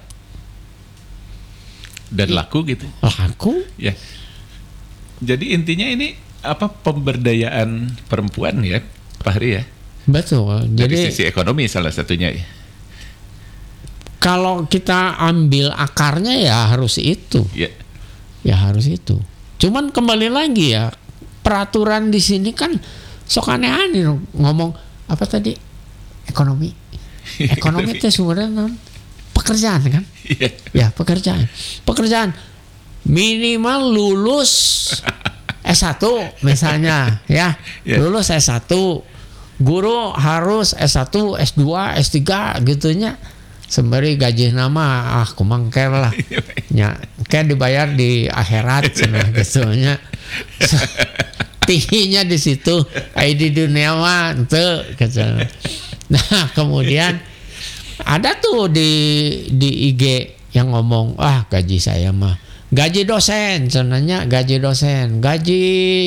Dan laku gitu. laku. Ya. Jadi intinya ini apa pemberdayaan perempuan ya, Pak Hari ya. Betul. Dari Jadi sisi ekonomi salah satunya ya. kalau kita ambil akarnya ya harus itu. Ya. Ya harus itu. Cuman kembali lagi ya, peraturan di sini kan sok aneh-aneh ngomong apa tadi? Ekonomi. Ekonomi itu sumbernya non pekerjaan kan? Iya. Ya, pekerjaan. Pekerjaan minimal lulus S satu misalnya ya. Ya. Lulus S satu. Guru harus S satu, S dua, S tiga gitunya. Sembari gaji nama ah kumangker lah. Ya, kayak dibayar di akhirat cenah gitunya. Tingginya di situ, ai di dunia mah teu gitu. Nah, kemudian ada tuh di di I G yang ngomong, "Ah, gaji saya mah gaji dosen," cenanya gaji dosen, gaji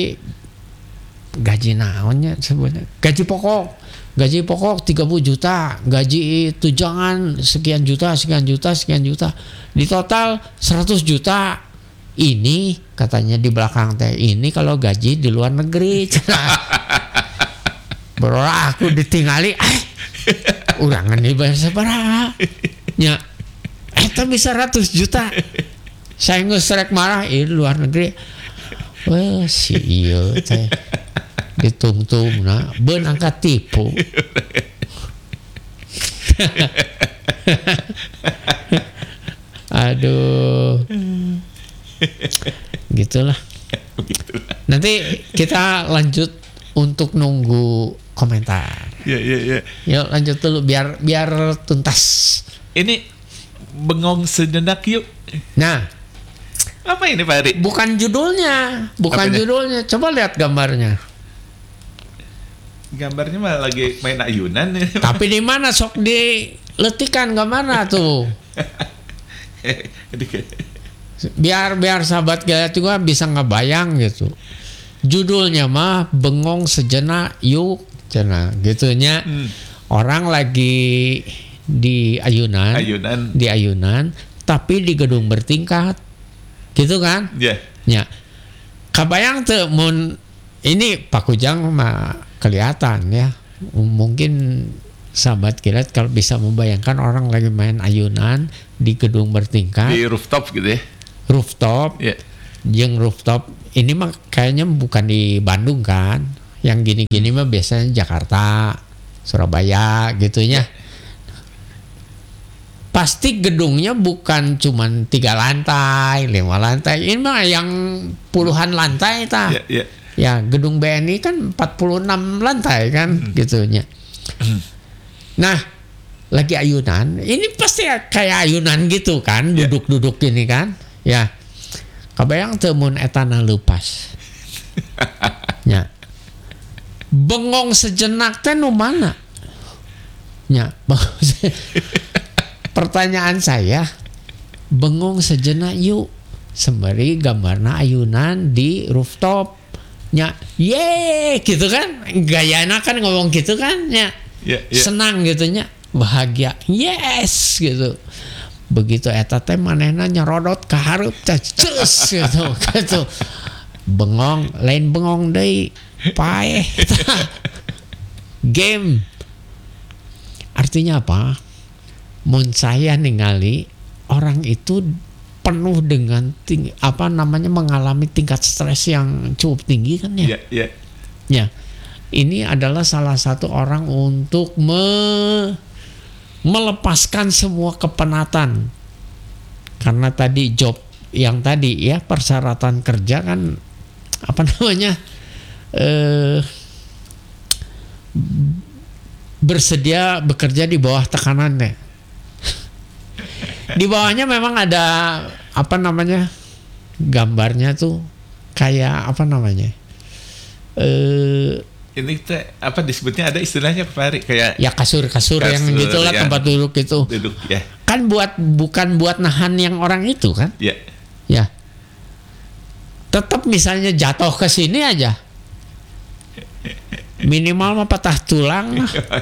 gaji naonnya sebenarnya, gaji pokok, gaji pokok tiga puluh juta, gaji tunjangan sekian juta, sekian juta, sekian juta, di total seratus juta. Ini katanya di belakang teh ini kalau gaji di luar negeri. Bro, aku ditinggali, eh, urangan dibayar sabaraha? Nya, eta bisa seratus juta. Saya ngesrek marah, ini luar negeri. Wah, si iya teh ditungtung na beun angkat tipu. Aduh, gitulah. Nanti kita lanjut untuk nunggu komentar. Ya, ya, ya. Yuk lanjut dulu biar biar tuntas. Ini bengong sejenak yuk. Nah, Apa ini Pak Ari? bukan judulnya, bukan Apanya? judulnya. Coba lihat gambarnya. Gambarnya mah lagi main ayunan. Tapi di mana sok diletikan gambarnya tuh? Biar biar sahabat gaya juga bisa ngebayang gitu. Judulnya mah bengong sejenak yuk, cenah gitunya. Hmm. Orang lagi di ayunan, Ayunan. di ayunan, tapi di gedung bertingkat, gitu kan? Ya. Ya, kabayang tuh mun ini Pak Kujang mah kelihatan ya. Mungkin sahabat kilat kalau bisa membayangkan orang lagi main ayunan di gedung bertingkat, di rooftop gitu ya. Rooftop, yeah. Yang rooftop ini mah kayaknya bukan di Bandung kan, yang gini-gini mah biasanya Jakarta, Surabaya gitunya. Pasti gedungnya bukan cuman tiga lantai, lima lantai, ini mah yang puluhan lantai ta. yeah, yeah. Ya gedung B N I kan empat puluh enam lantai kan, hmm. gitunya. Nah lagi ayunan, ini pasti kayak ayunan gitu kan, yeah. duduk-duduk gini kan, ya. Kabayang temun etana lepas. Ya. Bengong sejenak teh nu mana? Ya. Pertanyaan saya, bengong sejenak yuk, sembari gambarna ayunan di rooftop. Ya, ye, gitu kan? Gayana kan ngomong gitu kan? Ya. Yeah, yeah. Senang gitunya. Bahagia, yes gitu. Begitu eta teh manehna nyerodot ka hareup cus gitu gitu. Bengong, lain bengong deui, paeh. Game. Artinya apa? Mun saya ningali orang itu penuh dengan ting, apa namanya mengalami tingkat stres yang cukup tinggi kan ya? Yeah, yeah. Ya. Ini adalah salah satu orang untuk me melepaskan semua kepenatan, karena tadi job yang tadi ya, persyaratan kerja kan apa namanya eh, bersedia bekerja di bawah tekanan deh. Di bawahnya memang ada apa namanya gambarnya tuh kayak apa namanya eh, ini teh apa disebutnya, ada istilahnya Pak Hari, kayak ya kasur-kasur yang gitulah, yang tempat duduk itu. Duduk ya. Kan buat bukan buat nahan yang orang itu kan? Ya. Ya. Tetap misalnya jatuh ke sini aja. Minimal mah patah tulang.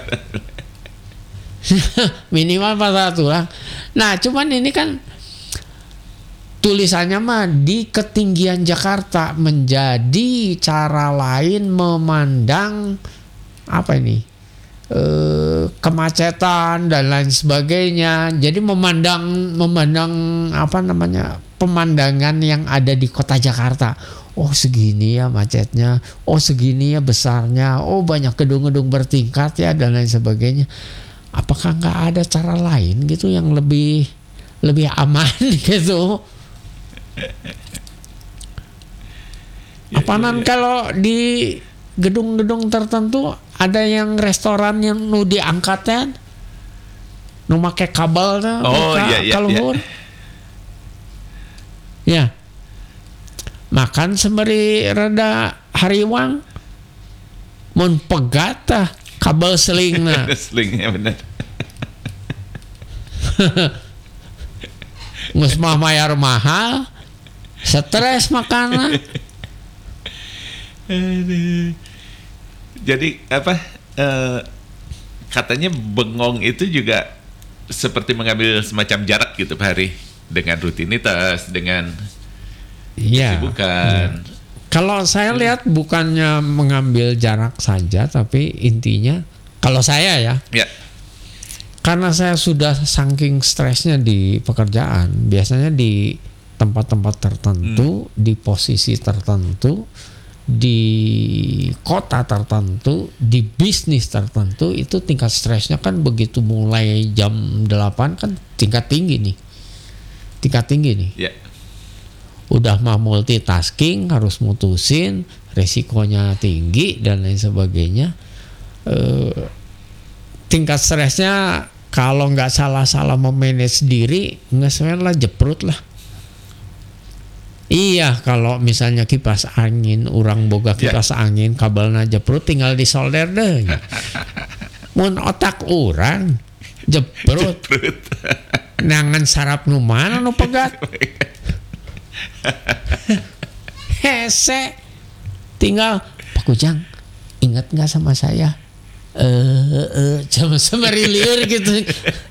Minimal patah tulang. Nah, cuman ini kan tulisannya mah di ketinggian Jakarta, menjadi cara lain memandang apa ini e, kemacetan dan lain sebagainya. Jadi memandang memandang apa namanya pemandangan yang ada di kota Jakarta. Oh segini ya macetnya, oh segini ya besarnya, oh banyak gedung-gedung bertingkat ya dan lain sebagainya. Apakah nggak ada cara lain gitu yang lebih lebih aman gitu? Apaanan kalau di gedung-gedung tertentu ada yang restoran yang nu diangkatnya nu make kabel tuh, oh iya iya kaluhur. Ya. Makan sembari rada hariwang mun pegat tah kabel selingna. Selingnya bener. Ngus mah mayar mahal, stres makanan. Jadi apa eh, katanya bengong itu juga seperti mengambil semacam jarak gitu Pak Hari, dengan rutinitas, dengan ya, kesibukan. Ya. Kalau saya lihat bukannya mengambil jarak saja, tapi intinya kalau saya ya, ya. Karena saya sudah saking stresnya di pekerjaan, biasanya di tempat-tempat tertentu, hmm. di posisi tertentu, di kota tertentu, di bisnis tertentu, itu tingkat stresnya kan begitu mulai jam delapan kan tingkat tinggi nih. Tingkat tinggi nih. Yeah. Udah mah multitasking, harus mutusin, resikonya tinggi dan lain sebagainya. Eh, tingkat stresnya kalau nggak salah-salah memanage diri, nggak salah jeprut lah. Iya, kalau misalnya kipas angin, orang boga kipas yeah. angin, kabelnya jeprut, tinggal disolder deh. Mun otak orang jeprut, jeprut. Nangan sarap nu mana nu pegat. Hese, tinggal Pak Kujang, ingat nggak sama saya? Eh, eh, cuma semari liur gitu.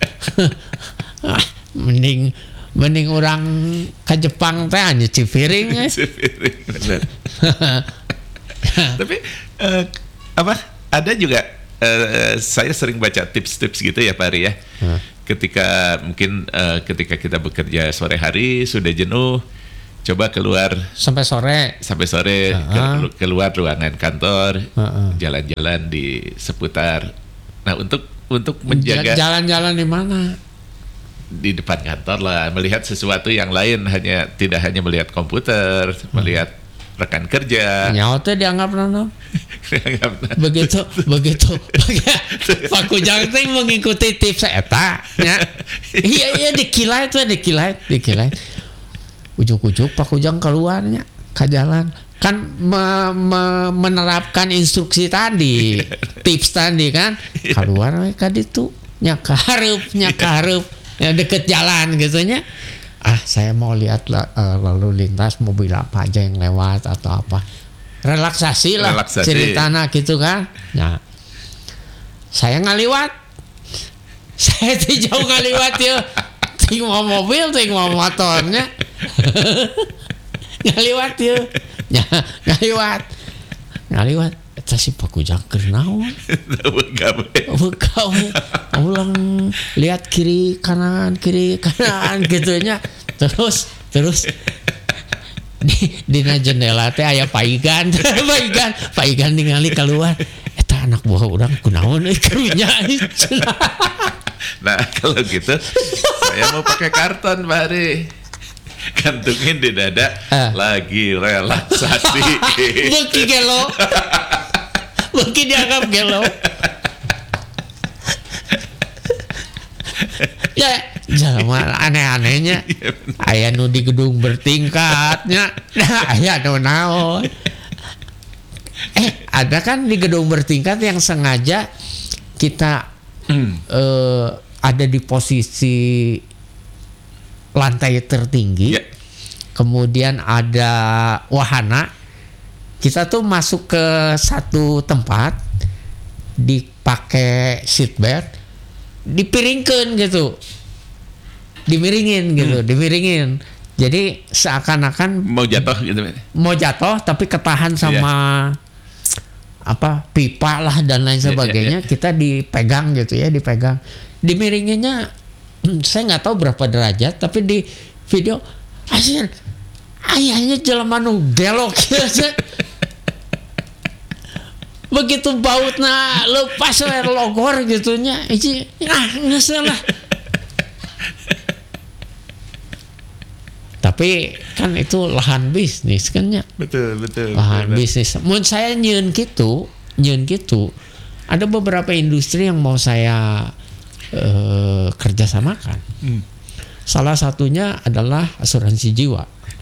mending, mending orang ke Jepang teh nyuci piring. Nyuci piring, benar. Tapi uh, apa? Ada juga uh, saya sering baca tips-tips gitu ya Pak Ari ya. Hmm. Ketika mungkin uh, ketika kita bekerja sore hari sudah jenuh, coba keluar sampai sore. Sampai sore uh-huh. ke, keluar ruangan kantor, uh-huh. jalan-jalan di seputar. Nah untuk untuk menjaga jalan-jalan di mana? Di depan kantor lah, melihat sesuatu yang lain, hanya tidak hanya melihat komputer, uh-huh. melihat rekan kerja. Nyawa dianggap nono. begitu begitu Pak Kujang teh mengikuti tips eta nya. Iya iya dikilat tuh dikilat dikilat. Ujuk-ujuk Pak Kujang keluarnya ke jalan kan me, me, menerapkan instruksi tadi, tips tadi kan, keluar ka ditu nya kahareup nya kahareup ya deket jalan gitu nya. Ah saya mau lihat uh, lalu lintas mobil apa aja yang lewat atau apa, relaksasi lah relaksasi. Ceritana gitu kan. Nah saya ngaliwat, saya tuh jauh ngaliwat ya, tinggal mobil tinggal motornya ngaliwat ya, ya ngaliwat ngaliwat eta si Pak Kujang keur naon begawe ulang lihat kiri kanan kiri kanan gitunya, terus terus di dina jendela teh aya paigan paigan paigan ningali keluar eta anak buah urang kunaon euy karunya. Nah kalau gitu saya mau pakai karton Pak Ari, kantungin di dada uh. lagi relaksasi. Beki gelo beki dianggap gelo ya jalan aneh-anehnya aya nu di gedung bertingkatnya, nah aya nu naon eh ada kan di gedung bertingkat yang sengaja kita hmm. eh, ada di posisi lantai tertinggi, yeah. Kemudian ada wahana, kita tuh masuk ke satu tempat dipakai seatbelt, dipiringkan gitu, dimiringin gitu, hmm. dimiringin. Jadi seakan-akan mau jatuh gitu, mau jatuh tapi ketahan sama yeah. apa pipa lah dan lain sebagainya, yeah, yeah, yeah. Kita dipegang gitu ya, dipegang, dimiringinnya saya nggak tahu berapa derajat, tapi di video asir ayahnya jelema nu gelok ya. Begitu bautna lepas we logor gitunya iki ah geus lah. Tapi kan itu lahan bisnis kan ya. Betul, betul. Lahan betul, bisnis. Mun saya nyeun gitu, nyeun gitu. Ada beberapa industri yang mau saya uh, kerjasamakan. Hmm. Salah satunya adalah asuransi jiwa.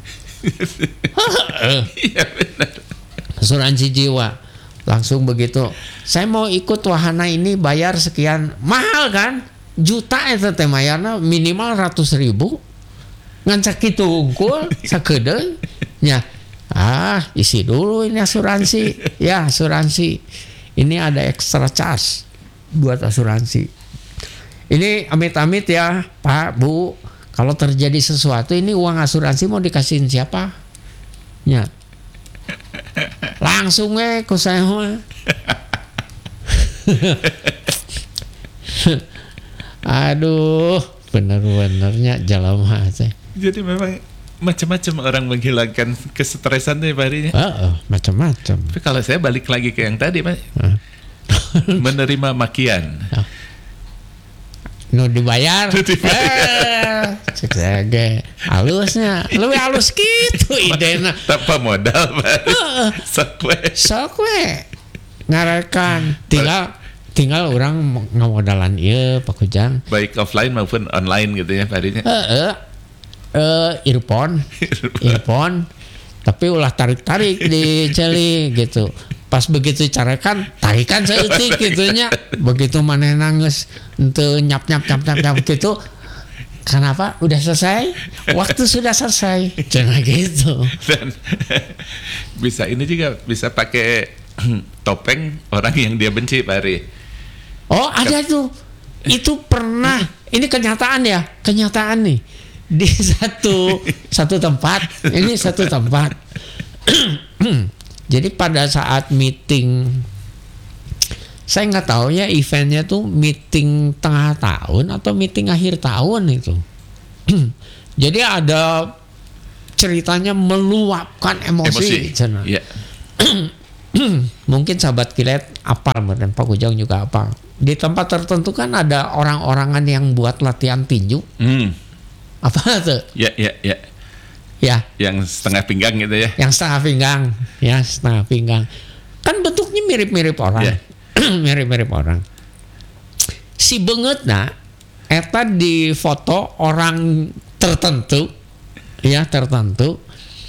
Iya benar. Asuransi jiwa. Langsung begitu. Saya mau ikut wahana ini bayar sekian, mahal kan? Juta eta teh mayarna minimal ratus ribu. Ngan sakitu unggul sakedeung nya. Ah, isi dulu ini asuransi. Ya, asuransi. Ini ada extra charge buat asuransi. Ini amit-amit ya, Pak, Bu. Kalau terjadi sesuatu ini uang asuransi mau dikasihin siapa? Ya. Langsung we ku saya mah. Aduh, bener-benernya jelema teh. Jadi memang macam-macam orang menghilangkan kesetresan deh Pak Ari. Heeh, macam-macam. Tapi kalau saya balik lagi ke yang tadi, Pak. Menerima makian. Oh. Nu dibayar. Nu dibayar. Cek ge halusnya. Leuwih halus kitu idena. Tanpa modal, Pak. Heeh. Sok we. Sok we. Ngarekan tinggal tinggal orang ngamodalan ieu Pak Kujang. Baik offline maupun online gitu ya Pak Ari. Heeh. Eh earphone. Earphone. Tapi ulah tarik-tarik di jeli gitu. Pas begitu carekan, tarikan saeutik gitunya. Begitu manehna geus henteu nyap-nyap-nyap-nyap gitu. Kenapa? Udah selesai? Waktu sudah selesai. Jangan gitu. Dan bisa ini juga bisa pakai topeng orang yang dia benci, Pak Ari. Oh, ada tuh. Itu pernah. Ini kenyataan ya, kenyataan nih. Di satu satu tempat. Ini satu tempat. Jadi pada saat meeting Saya nggak tahu ya eventnya tuh meeting tengah tahun atau meeting akhir tahun itu. Jadi ada ceritanya meluapkan emosi. Emosi. Yeah. Mungkin sahabat kilat apal dan Pak Ujang juga apal. Di tempat tertentu kan ada orang-orangan yang buat latihan tinju. Hmm. Apa tuh? Ya, ya, ya. Ya. Yang setengah pinggang gitu ya. Yang setengah pinggang, ya setengah pinggang. Kan bentuknya mirip-mirip orang. Yeah. Mirip-mirip orang. Si beungeutna eta di foto orang tertentu, ya tertentu.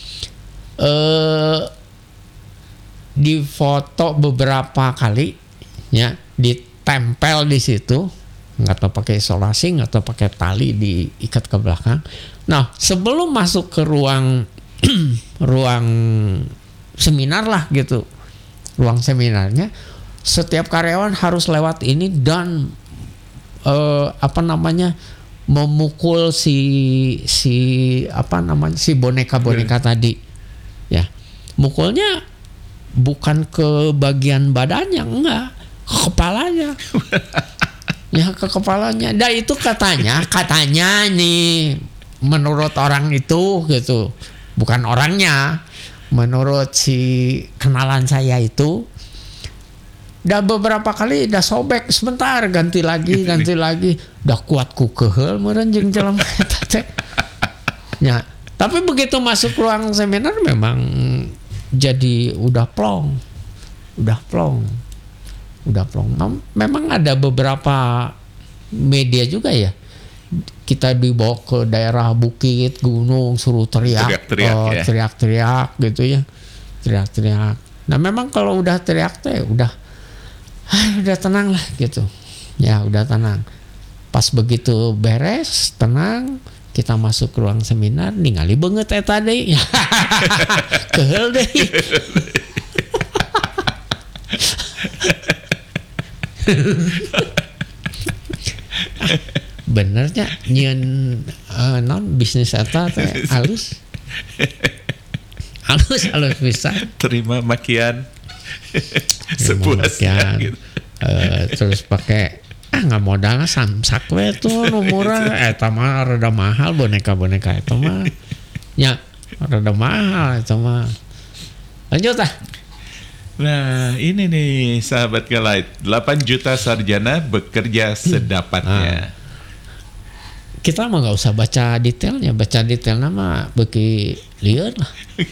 Eh di foto beberapa kali, ya ditempel di situ, nggak tahu pakai isolasi, nggak tahu pakai tali diikat ke belakang. Nah sebelum masuk ke ruang ruang seminar lah gitu, ruang seminarnya, setiap karyawan harus lewat ini dan eh, apa namanya memukul si si apa namanya si boneka-boneka tadi, ya mukulnya bukan ke bagian badannya, enggak, ke kepalanya. Ya ke kepalanya. Nah itu katanya, katanya nih menurut orang itu gitu, bukan orangnya, menurut si kenalan saya itu, udah beberapa kali udah sobek, sebentar ganti lagi, ganti lagi, udah kuat ku keheul meureun jeung jelema eta teh. Ya, tapi begitu masuk ruang seminar memang jadi udah plong, udah plong, udah plong. Memang ada beberapa media juga ya. Kita dibawa ke daerah bukit, gunung, suruh teriak, teriak-teriak, oh, ya. teriak-teriak gitu ya, teriak-teriak. Nah memang kalau udah teriak teh udah, ah, udah tenang lah gitu, ya udah tenang. Pas begitu beres, tenang. Kita masuk ke ruang seminar, ningali beungeut eta deui. Keheul deui. Benernya nyieun uh, non bisnis eta teh halus. Halus halus bisa. Terima makian. Sepuasnya gitu. Uh, terus pakai ah nggak modal samsak we tuh nomornya eta mah rada mahal boneka-boneka eta mah nya rada mahal eta mah. Lanjut ah. Nah ini nih sahabat Galait, delapan juta sarjana bekerja sedapatnya. Nah, kita mah nggak usah baca detailnya, baca detailnya mah beki lieur lah.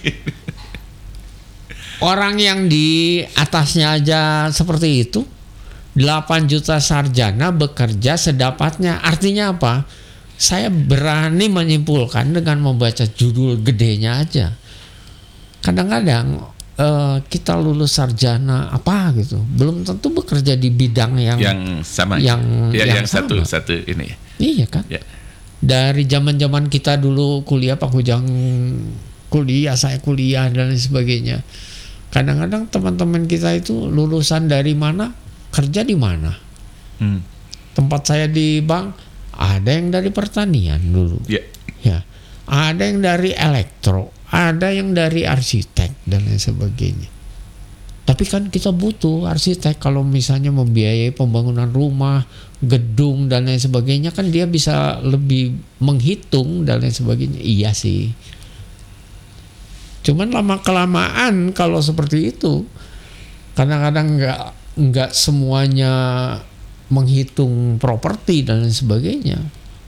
Orang yang di atasnya aja seperti itu, delapan juta sarjana bekerja sedapatnya. Artinya apa? Saya berani menyimpulkan dengan membaca judul gedenya aja. Kadang-kadang uh, kita lulus sarjana apa gitu, belum tentu bekerja di bidang yang yang sama, yang, ya, yang, yang sama. satu satu ini. Iya kan? Ya. Dari zaman-zaman kita dulu kuliah, Pak Kujang kuliah, saya kuliah dan lain sebagainya. Kadang-kadang teman-teman kita itu lulusan dari mana, kerja di mana. Hmm. Tempat saya di bank, ada yang dari pertanian dulu. Ya. Ya. Ada yang dari elektro, ada yang dari arsitek dan lain sebagainya. Tapi kan kita butuh arsitek kalau misalnya membiayai pembangunan rumah, gedung dan lain sebagainya, kan dia bisa lebih menghitung dan lain sebagainya. Iya sih. Cuman lama kelamaan kalau seperti itu, kadang-kadang nggak nggak semuanya menghitung properti dan lain sebagainya.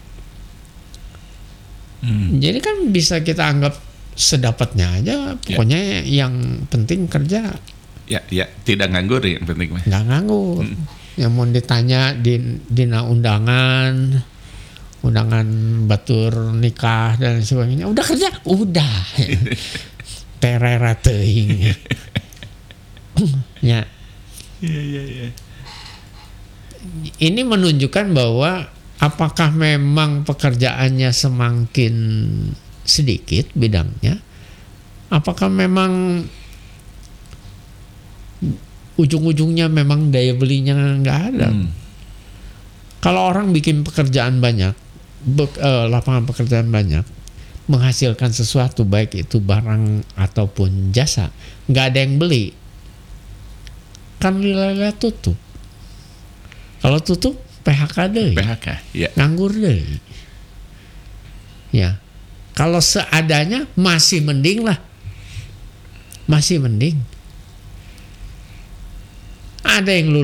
Hmm. Jadi kan bisa kita anggap sedapatnya aja. Pokoknya ya. Yang penting kerja. Ya, ya, tidak nganggur yang penting. Nggak nganggur. Hmm. Yang mau ditanya di dina undangan, undangan batur nikah dan sebagainya. Udah kerja? Udah. Terera teuing. Ya. Ya, ya, ya. Ini menunjukkan bahwa apakah memang pekerjaannya semakin sedikit bidangnya? Apakah memang ujung-ujungnya memang daya belinya nggak ada? Hmm. Kalau orang bikin pekerjaan banyak, be- eh, lapangan pekerjaan banyak, menghasilkan sesuatu baik itu barang ataupun jasa, nggak ada yang beli, kan wilayah tutup. Kalau tutup P H K deh. P H K, ya. Nganggur deh. Ya. Kalau seadanya masih mending lah. Masih mending. Ada yang lulus